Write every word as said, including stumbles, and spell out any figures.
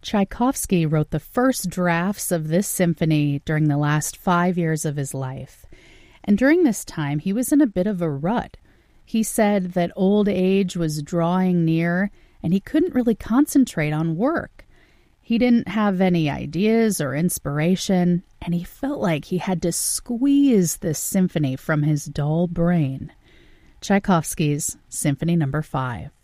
Tchaikovsky wrote the first drafts of this symphony during the last five years of his life. And during this time, he was in a bit of a rut. He said that old age was drawing near, and he couldn't really concentrate on work. He didn't have any ideas or inspiration, and he felt like he had to squeeze this symphony from his dull brain. Tchaikovsky's Symphony Number Five.